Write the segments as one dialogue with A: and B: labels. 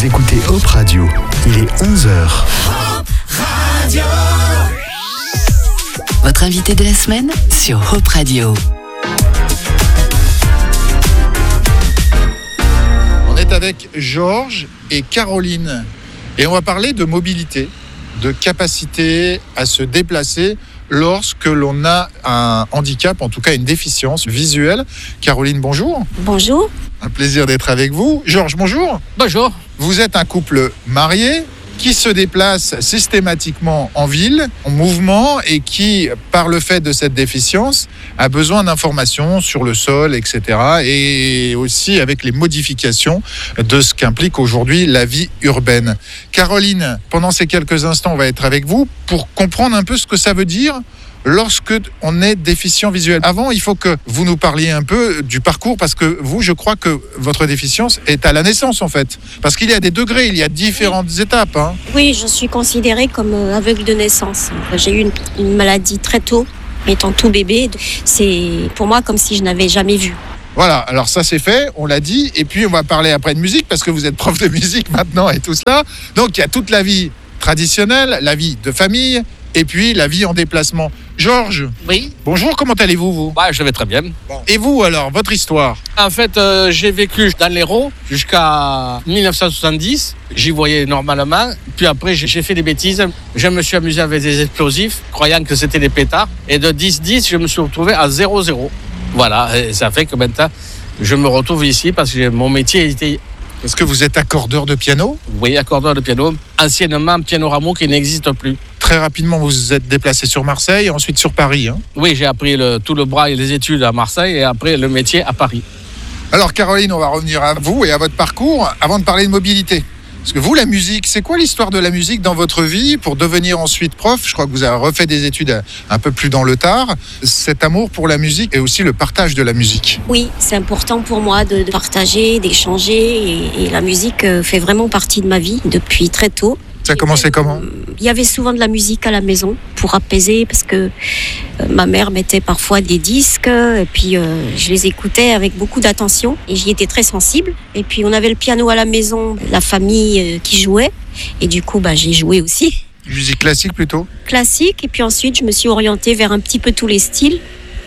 A: écoutez Hop Radio, il est 11h.
B: Votre invité de la semaine sur Hop Radio.
C: On est avec Georges et Caroline et on va parler de mobilité, de capacité à se déplacer lorsque l'on a un handicap, en tout cas une déficience visuelle. Caroline, bonjour.
D: Bonjour.
C: Un plaisir d'être avec vous. Georges, bonjour.
E: Bonjour.
C: Vous êtes un couple marié qui se déplace systématiquement en ville, en mouvement, et qui, par le fait de cette déficience, a besoin d'informations sur le sol, etc. Et aussi avec les modifications de ce qu'implique aujourd'hui la vie urbaine. Caroline, pendant ces quelques instants, on va être avec vous pour comprendre un peu ce que ça veut dire lorsque on est déficient visuel. Avant, il faut que vous nous parliez un peu du parcours, parce que vous, je crois que votre déficience est à la naissance, en fait. Parce qu'il y a des degrés, il y a différentes étapes.
D: Oui, je suis considérée comme aveugle de naissance. J'ai eu une maladie très tôt, étant tout bébé. C'est pour moi comme si je n'avais jamais vu.
C: Voilà, alors ça c'est fait, on l'a dit. Et puis on va parler après de musique, parce que vous êtes prof de musique maintenant et tout cela. Donc il y a toute la vie traditionnelle, la vie de famille, et puis la vie en déplacement. Georges.
E: Oui.
C: Bonjour, comment allez-vous, vous ?
E: Je vais très bien.
C: Et vous alors, votre histoire ?
E: En fait, j'ai vécu dans l'Hérault jusqu'à 1970. J'y voyais normalement. Puis après, j'ai fait des bêtises. Je me suis amusé avec des explosifs, croyant que c'était des pétards. Et de 10-10, je me suis retrouvé à 0-0. Voilà, et ça fait que maintenant, je me retrouve ici parce que mon métier était...
C: Est-ce que vous êtes accordeur de piano ?
E: Oui, accordeur de piano. Anciennement, piano rameau qui n'existe plus.
C: Très rapidement, vous vous êtes déplacé sur Marseille, ensuite sur Paris.
E: Oui, j'ai appris tout le bras et les études à Marseille et après le métier à Paris.
C: Alors Caroline, on va revenir à vous et à votre parcours avant de parler de mobilité. Parce que vous, la musique, c'est quoi l'histoire de la musique dans votre vie pour devenir ensuite prof ? Je crois que vous avez refait des études un peu plus dans le tard. Cet amour pour la musique et aussi le partage de la musique.
D: Oui, c'est important pour moi de partager, d'échanger. Et la musique fait vraiment partie de ma vie depuis très tôt.
C: Ça a commencé comment ?
D: Il y avait souvent de la musique à la maison pour apaiser, parce que ma mère mettait parfois des disques et puis je les écoutais avec beaucoup d'attention et j'y étais très sensible. Et puis on avait le piano à la maison, la famille qui jouait et du coup j'ai joué aussi.
C: Musique classique plutôt ?
D: Classique, et puis ensuite je me suis orientée vers un petit peu tous les styles.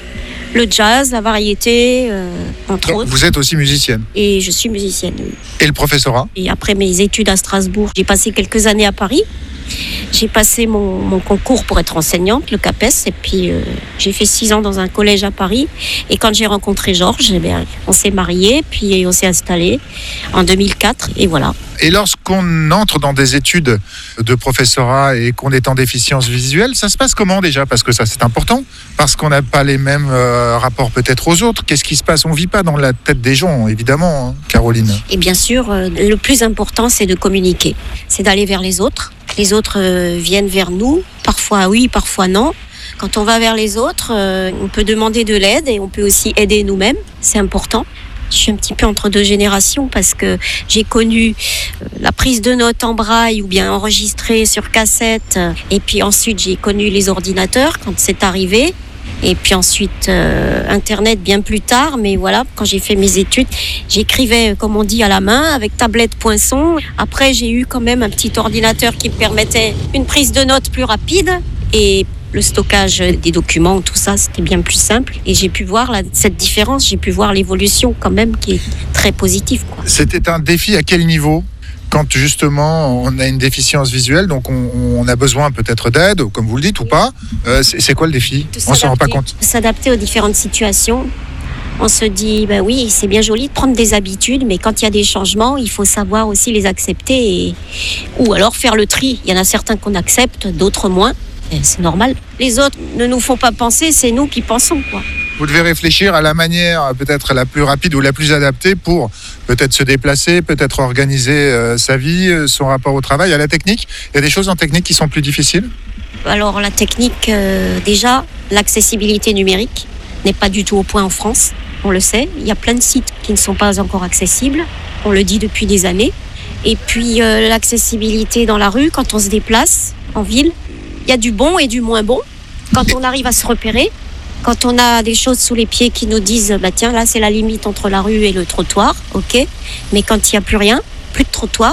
D: Le jazz, la variété, entre autres.
C: Vous êtes aussi musicienne ?
D: Et je suis musicienne, oui.
C: Et le professorat ?
D: Et après mes études à Strasbourg, j'ai passé quelques années à Paris. J'ai passé mon concours pour être enseignante, le CAPES, et puis j'ai fait 6 ans dans un collège à Paris. Et quand j'ai rencontré Georges, on s'est mariés, puis on s'est installés en 2004, et voilà.
C: Et lorsqu'on entre dans des études de professorat et qu'on est en déficience visuelle, ça se passe comment déjà ? Parce que ça c'est important, parce qu'on n'a pas les mêmes rapports peut-être aux autres. Qu'est-ce qui se passe ? On ne vit pas dans la tête des gens, évidemment, Caroline.
D: Et bien sûr, le plus important, c'est de communiquer. C'est d'aller vers les autres. Les autres viennent vers nous, parfois oui, parfois non. Quand on va vers les autres, on peut demander de l'aide et on peut aussi aider nous-mêmes. C'est important. Je suis un petit peu entre deux générations parce que j'ai connu la prise de notes en braille ou bien enregistrée sur cassette. Et puis ensuite, j'ai connu les ordinateurs quand c'est arrivé. Et puis ensuite, Internet bien plus tard. Mais voilà, quand j'ai fait mes études, j'écrivais, comme on dit, à la main, avec tablette poinçon. Après, j'ai eu quand même un petit ordinateur qui me permettait une prise de notes plus rapide. Et le stockage des documents, tout ça, c'était bien plus simple. Et j'ai pu voir cette différence, j'ai pu voir l'évolution quand même qui est très positive, quoi.
C: C'était un défi à quel niveau ? Quand justement on a une déficience visuelle, donc on a besoin peut-être d'aide, comme vous le dites, ou pas. C'est quoi le défi ? On ne s'en rend pas compte.
D: S'adapter aux différentes situations. On se dit, oui, c'est bien joli de prendre des habitudes, mais quand il y a des changements, il faut savoir aussi les accepter ou alors faire le tri. Il y en a certains qu'on accepte, d'autres moins. C'est normal. Les autres ne nous font pas penser, c'est nous qui pensons, quoi.
C: Vous devez réfléchir à la manière peut-être la plus rapide ou la plus adaptée pour peut-être se déplacer, peut-être organiser sa vie, son rapport au travail, à la technique. Il y a des choses en technique qui sont plus difficiles ?
D: Alors la technique, déjà, l'accessibilité numérique n'est pas du tout au point en France, on le sait. Il y a plein de sites qui ne sont pas encore accessibles, on le dit depuis des années. Et puis l'accessibilité dans la rue, quand on se déplace en ville, il y a du bon et du moins bon. Quand on arrive à se repérer, quand on a des choses sous les pieds qui nous disent tiens, là c'est la limite entre la rue et le trottoir, ok. Mais quand il n'y a plus rien, plus de trottoir,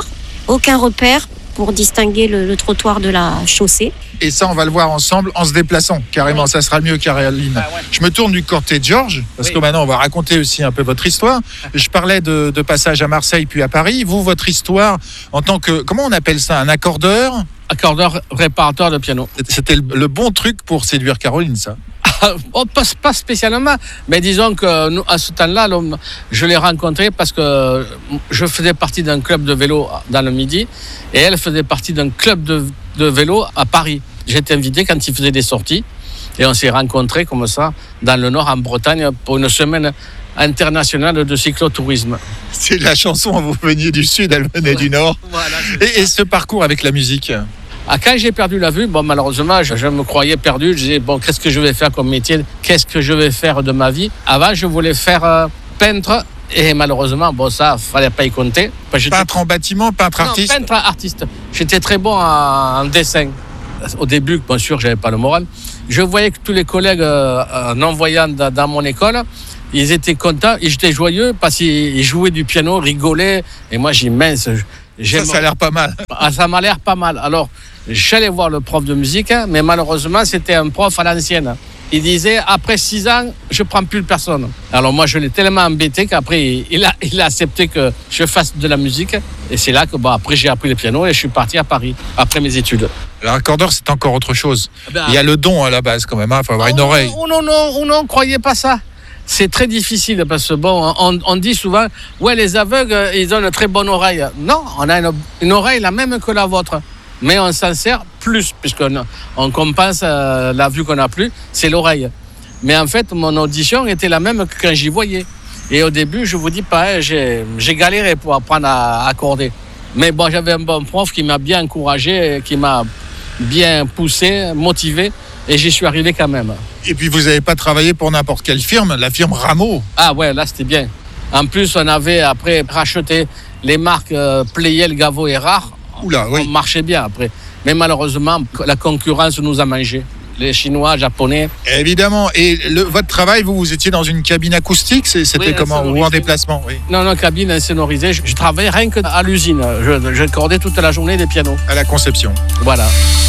D: aucun repère pour distinguer le trottoir de la chaussée.
C: Et ça, on va le voir ensemble en se déplaçant, carrément.
D: Oui.
C: Ça sera mieux, Caroline.
E: Ah ouais.
C: Je me tourne du côté de Georges, parce que maintenant, on va raconter aussi un peu votre histoire. Je parlais de passage à Marseille, puis à Paris. Vous, votre histoire, en tant que, comment on appelle ça, un accordeur?
E: Accordeur, réparateur de piano.
C: C'était le bon truc pour séduire Caroline, ça.
E: Oh, pas spécialement, mais disons que nous, à ce temps-là, je l'ai rencontré parce que je faisais partie d'un club de vélo dans le Midi et elle faisait partie d'un club de vélo à Paris. J'étais invité quand ils faisaient des sorties et on s'est rencontrés comme ça dans le Nord, en Bretagne, pour une semaine internationale de cyclotourisme.
C: C'est la chanson, vous veniez du Sud, elle venait du Nord.
E: Voilà,
C: Et ce parcours avec la musique?
E: Quand j'ai perdu la vue, malheureusement, je me croyais perdu. Je disais, qu'est-ce que je vais faire comme métier? Qu'est-ce que je vais faire de ma vie? Avant, je voulais faire peintre. Et malheureusement, ça, fallait pas y compter.
C: Peintre en bâtiment, peintre artiste?
E: Non, peintre artiste. J'étais très bon en dessin. Au début, bien sûr, j'avais pas le moral. Je voyais que tous les collègues non-voyants dans mon école, ils étaient contents, ils étaient joyeux parce qu'ils jouaient du piano, rigolaient. Et moi, j'ai mince.
C: Ça a l'air pas mal.
E: Ça m'a l'air pas mal. Alors, j'allais voir le prof de musique, mais malheureusement, c'était un prof à l'ancienne. Il disait, après 6 ans, je ne prends plus personne. Alors moi, je l'ai tellement embêté qu'après, il a accepté que je fasse de la musique. Et c'est là que, après, j'ai appris le piano et je suis parti à Paris, après mes études.
C: L'accordeur, c'est encore autre chose. Il y a le don à la base, quand même. Il faut avoir une oreille.
E: Non, croyez pas ça. C'est très difficile parce que on dit souvent, les aveugles, ils ont une très bonne oreille. Non, on a une oreille la même que la vôtre. Mais on s'en sert plus, puisqu'on compense la vue qu'on n'a plus, c'est l'oreille. Mais en fait, mon audition était la même que quand j'y voyais. Et au début, je vous dis pas, j'ai galéré pour apprendre à accorder. Mais j'avais un bon prof qui m'a bien encouragé, qui m'a bien poussé, motivé, et j'y suis arrivé quand même.
C: Et puis, vous n'avez pas travaillé pour n'importe quelle firme, la firme Rameau.
E: Ah ouais, là, c'était bien. En plus, on avait après racheté les marques Pleyel, Gaveau et Rare.
C: Oula, oui.
E: On marchait bien après. Mais malheureusement, la concurrence nous a mangé. Les Chinois, Japonais.
C: Évidemment. Et votre travail, vous étiez dans une cabine acoustique? C'était comment? Ou en déplacement? Oui.
E: Non, cabine insonorisée. Je travaillais rien qu'à l'usine. Je cordais toute la journée des pianos.
C: À la conception.
E: Voilà.